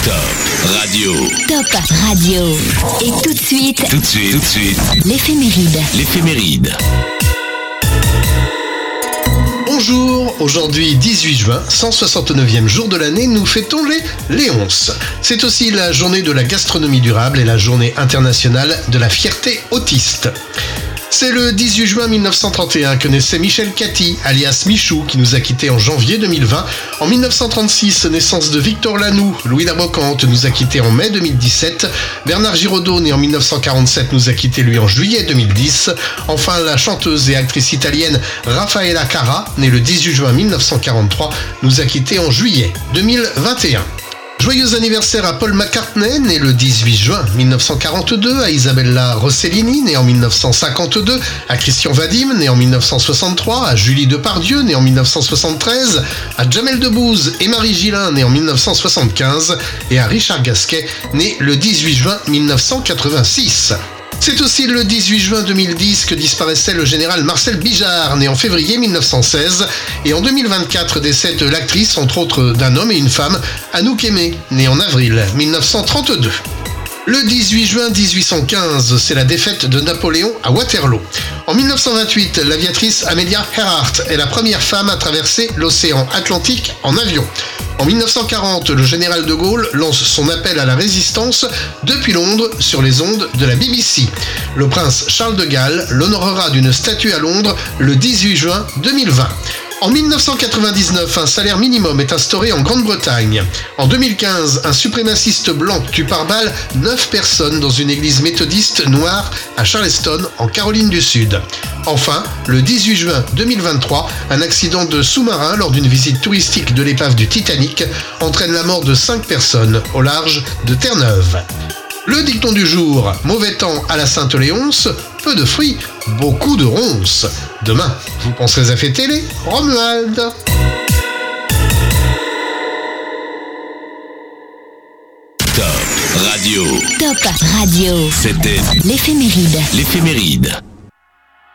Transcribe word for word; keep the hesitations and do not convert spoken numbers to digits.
Top Radio. Top Radio. Et tout de suite, Tout de suite, tout de suite, l'éphéméride. l'éphéméride. Bonjour, aujourd'hui dix-huit juin, cent soixante-neuvième jour de l'année, nous fêtons les Léonces. C'est aussi la journée de la gastronomie durable et la journée internationale de la fierté autiste. C'est le dix-huit juin mille neuf cent trente et un que naissait Michel Cathy, alias Michou, qui nous a quittés en janvier deux mille vingt. En mille neuf cent trente-six, naissance de Victor Lanoux. Louis Labrocante nous a quittés en mai deux mille dix-sept. Bernard Giraudot, né en mille neuf cent quarante-sept, nous a quittés lui en juillet deux mille dix. Enfin, la chanteuse et actrice italienne Raffaella Carrà, née le dix-huit juin mille neuf cent quarante-trois, nous a quittés en juillet deux mille vingt et un. Joyeux anniversaire à Paul McCartney, né le dix-huit juin mille neuf cent quarante-deux, à Isabella Rossellini, née en mille neuf cent cinquante-deux, à Christian Vadim, né en mille neuf cent soixante-trois, à Julie Depardieu, née en mille neuf cent soixante-treize, à Jamel Debbouze et Marie Gillin, née en mille neuf cent soixante-quinze, et à Richard Gasquet, né le dix-huit juin mille neuf cent quatre-vingt-six. C'est aussi le dix-huit juin deux mille dix que disparaissait le général Marcel Bijard, né en février mille neuf cent seize, et en deux mille vingt-quatre décède l'actrice, entre autres d'un homme et une femme, Anouk Aimée, née en avril mille neuf cent trente-deux. Le dix-huit juin dix-huit cent quinze, c'est la défaite de Napoléon à Waterloo. En mille neuf cent vingt-huit, l'aviatrice Amelia Earhart est la première femme à traverser l'océan Atlantique en avion. En mille neuf cent quarante, le général de Gaulle lance son appel à la résistance depuis Londres sur les ondes de la B B C. Le prince Charles de Galles l'honorera d'une statue à Londres le dix-huit juin deux mille vingt. En mille neuf cent quatre-vingt-dix-neuf, un salaire minimum est instauré en Grande-Bretagne. En deux mille quinze, un suprémaciste blanc tue par balle neuf personnes dans une église méthodiste noire à Charleston, en Caroline du Sud. Enfin, le dix-huit juin deux mille vingt-trois, un accident de sous-marin lors d'une visite touristique de l'épave du Titanic entraîne la mort de cinq personnes au large de Terre-Neuve. Le dicton du jour, mauvais temps à la Sainte-Léonce, peu de fruits, beaucoup de ronces. Demain, vous penserez à fêter les Romuald. Top Radio. Top Radio. C'était L'éphéméride. l'éphéméride.